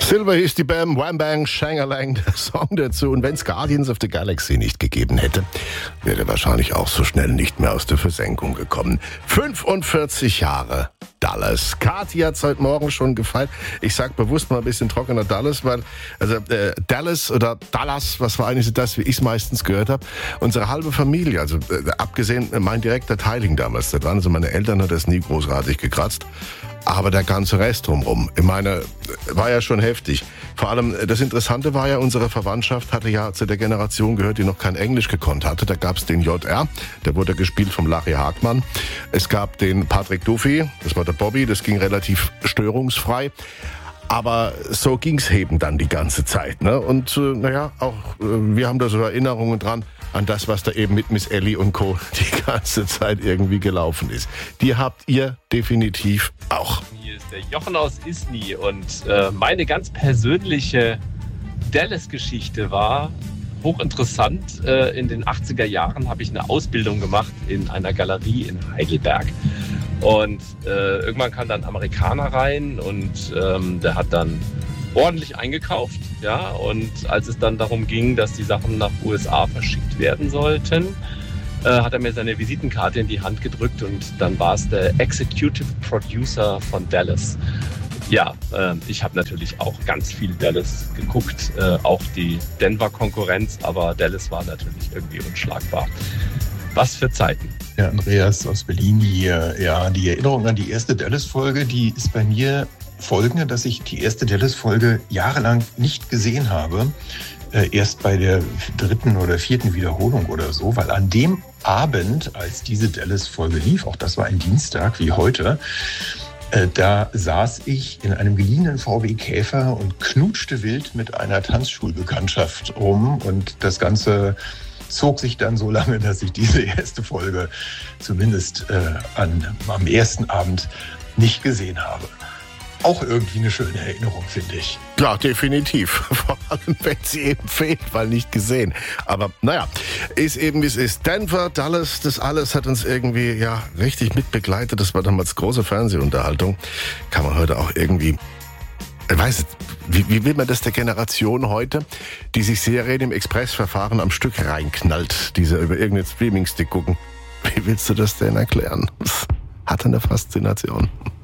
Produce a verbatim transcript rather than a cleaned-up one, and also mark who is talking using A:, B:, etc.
A: Silver hieß die Bam, Wham Bang, Shangalang, der Song dazu. Und wenn es Guardians of the Galaxy nicht gegeben hätte, wäre er wahrscheinlich auch so schnell nicht mehr aus der Versenkung gekommen. fünfundvierzig Jahre Dallas. Kathi hat's heute Morgen schon gefeiert. Ich sag bewusst mal ein bisschen trockener Dallas, weil also äh, Dallas oder Dallas, was war eigentlich das, wie ich es meistens gehört habe, unsere halbe Familie, also äh, abgesehen mein direkter Teiling damals, das waren also meine Eltern, hat das nie großartig gekratzt. Aber der ganze Rest drumherum, ich meine, war ja schon heftig. Vor allem, das Interessante war ja, unsere Verwandtschaft hatte ja zu der Generation gehört, die noch kein Englisch gekonnt hatte. Da gab es den J R, der wurde gespielt vom Larry Hagmann. Es gab den Patrick Duffy, das war der Bobby, das ging relativ störungsfrei. Aber so ging's eben dann die ganze Zeit, ne? Und äh, naja, auch äh, wir haben da so Erinnerungen dran an das, was da eben mit Miss Ellie und Co. die ganze Zeit irgendwie gelaufen ist. Die habt ihr definitiv auch.
B: Hier ist der Jochen aus Isny und äh, meine ganz persönliche Dallas-Geschichte war hochinteressant. Äh, in den achtziger Jahren habe ich eine Ausbildung gemacht in einer Galerie in Heidelberg. Und äh, irgendwann kam dann ein Amerikaner rein und ähm, der hat dann ordentlich eingekauft. Ja, und als es dann darum ging, dass die Sachen nach U S A verschickt werden sollten, äh, hat er mir seine Visitenkarte in die Hand gedrückt und dann war es der Executive Producer von Dallas. Ja, äh, ich habe natürlich auch ganz viel Dallas geguckt, äh, auch die Denver-Konkurrenz, aber Dallas war natürlich irgendwie unschlagbar. Was für Zeiten.
C: Ja, Andreas aus Berlin hier. Ja, die Erinnerung an die erste Dallas-Folge, die ist bei mir folgende, dass ich die erste Dallas-Folge jahrelang nicht gesehen habe. Äh, erst bei der dritten oder vierten Wiederholung oder so, weil an dem Abend, als diese Dallas-Folge lief, auch das war ein Dienstag wie heute, äh, da saß ich in einem geliehenen V W Käfer und knutschte wild mit einer Tanzschulbekanntschaft rum und das Ganze zog sich dann so lange, dass ich diese erste Folge zumindest äh, an, am ersten Abend nicht gesehen habe. Auch irgendwie eine schöne Erinnerung, finde ich.
A: Ja, definitiv. Vor allem, wenn sie eben fehlt, weil nicht gesehen. Aber naja, ist eben wie es ist. Denver, Dallas, das alles hat uns irgendwie ja richtig mitbegleitet. Das war damals große Fernsehunterhaltung. Kann man heute auch irgendwie... Ich weiß nicht, wie, wie will man das der Generation heute, die sich Serien im Expressverfahren am Stück reinknallt, die sie über irgendeinen Streaming-Stick gucken? Wie willst du das denn erklären? Das hat eine Faszination.